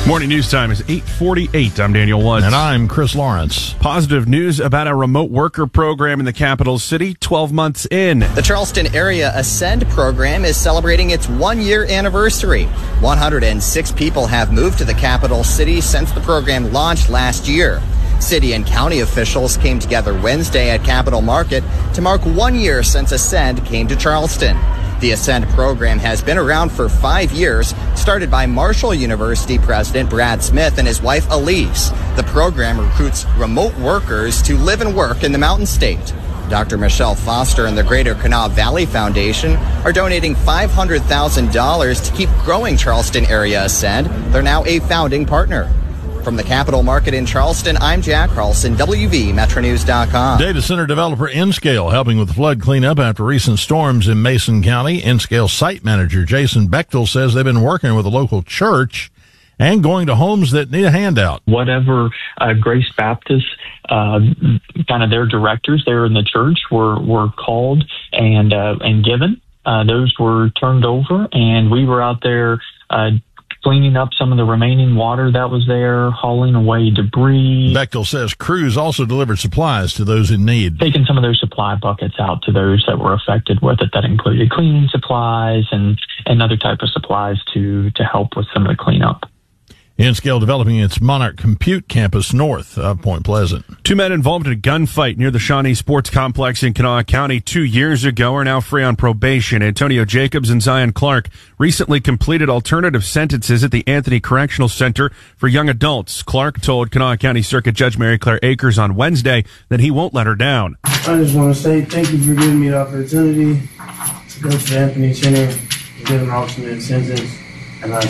Morning news time is 8:48. I'm Daniel Woods. And I'm Chris Lawrence. Positive news about a remote worker program in the capital city 12 months in. The Charleston Area Ascend program is celebrating its one-year anniversary. 106 people have moved to the capital city since the program launched last year. City and county officials came together Wednesday at Capitol Market to mark 1 year since Ascend came to Charleston. The Ascend program has been around for 5 years, started by Marshall University President Brad Smith and his wife Elise. The program recruits remote workers to live and work in the Mountain State. Dr. Michelle Foster and the Greater Kanawha Valley Foundation are donating $500,000 to keep growing Charleston Area Ascend. They're now a founding partner. From the Capitol Market in Charleston, I'm Jack Carlson, WVMetroNews.com. Data center developer Nscale helping with flood cleanup after recent storms in Mason County. Nscale site manager Jason Bechtel says they've been working with a local church and going to homes that need a handout. Whatever Grace Baptist, kind of their directors there in the church were called and given. Those were turned over, and we were out there cleaning up some of the remaining water that was there, hauling away debris. Bechtel says crews also delivered supplies to those in need. Taking some of those supply buckets out to those that were affected with it. That included cleaning supplies and other type of supplies to help with some of the cleanup. Nscale developing its Monarch Compute campus north of Point Pleasant. 2 men involved in a gunfight near the Shawnee Sports Complex in Kanawha County 2 years ago are now free on probation. Antonio Jacobs and Zion Clark recently completed alternative sentences at the Anthony Correctional Center for young adults. Clark told Kanawha County Circuit Judge Mary Claire Akers on Wednesday that he won't let her down. I just want to say thank you for giving me the opportunity to go to the Anthony Center and give an alternate sentence. And I